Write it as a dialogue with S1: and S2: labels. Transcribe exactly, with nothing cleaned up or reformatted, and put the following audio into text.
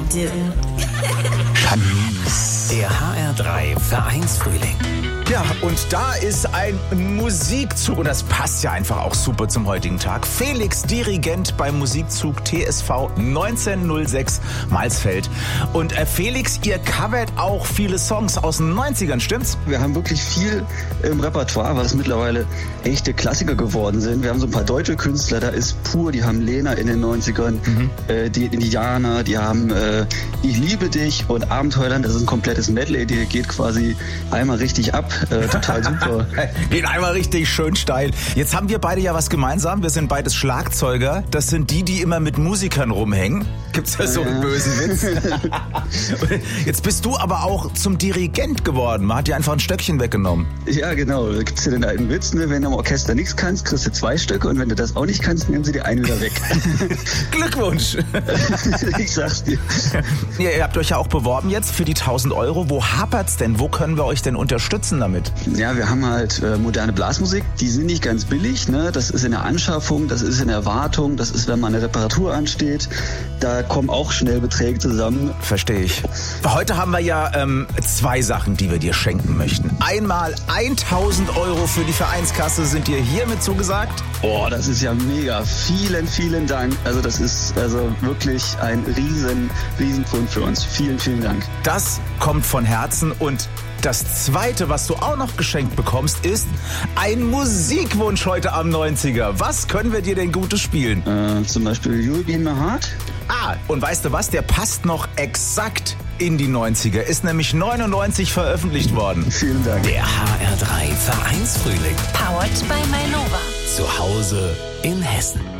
S1: didn't.
S2: Panis. Der H R drei Vereinsfrühling.
S3: Ja, und da ist ein Musikzug und das passt ja einfach auch super zum heutigen Tag. Felix, Dirigent beim Musikzug T S V neunzehnhundertsechs Malsfeld. Und äh, Felix, ihr covert auch viele Songs aus den neunzigern, stimmt's?
S4: Wir haben wirklich viel im Repertoire, weil es mittlerweile echte Klassiker geworden sind. Wir haben so ein paar deutsche Künstler, da ist Pur, die haben Lena in den neunzigern, mhm. äh, die Indianer, die haben äh, Ich liebe dich und Abenteuerland, das ist ein komplettes Medley, die geht quasi einmal richtig ab. Äh, total super.
S3: Geht einmal richtig schön steil. Jetzt haben wir beide ja was gemeinsam. Wir sind beides Schlagzeuger. Das sind die, die immer mit Musikern rumhängen. Gibt's ja so einen bösen Witz. Jetzt bist du aber auch zum Dirigent geworden. Man hat dir einfach ein Stöckchen weggenommen.
S4: Ja, genau. Da gibt's ja den alten Witz, ne? Wenn du im Orchester nichts kannst, kriegst du zwei Stücke. Und wenn du das auch nicht kannst, nehmen sie dir einen wieder weg.
S3: Glückwunsch.
S4: Ich sag's dir.
S3: Ja, ihr habt euch ja auch beworben jetzt für die tausend Euro. Wo hapert's denn? Wo können wir euch denn unterstützen damit?
S4: Ja, wir haben halt äh, moderne Blasmusik. Die sind nicht ganz billig, ne? Das ist in der Anschaffung, das ist in der Wartung, das ist, wenn mal eine Reparatur ansteht. Da kommen auch schnell Beträge zusammen.
S3: Verstehe ich. Heute haben wir ja ähm, zwei Sachen, die wir dir schenken möchten. Einmal tausend Euro für die Vereinskasse sind dir hiermit zugesagt.
S4: Boah, das ist ja mega. Vielen, vielen Dank. Also das ist also wirklich ein riesen, riesen Pfund für uns. Vielen, vielen Dank.
S3: Das kommt von Herzen. Und das Zweite, was du auch noch geschenkt bekommst, ist ein Musikwunsch heute am neunziger. Was können wir dir denn Gutes spielen?
S4: Äh, zum Beispiel You'll Be in My Heart.
S3: Ah, und weißt du was? Der passt noch exakt in die neunziger. Ist nämlich neunundneunzig veröffentlicht worden.
S4: Vielen Dank.
S2: Der H R drei Vereinsfrühling.
S1: Powered by Mainova.
S2: Zu Hause in Hessen.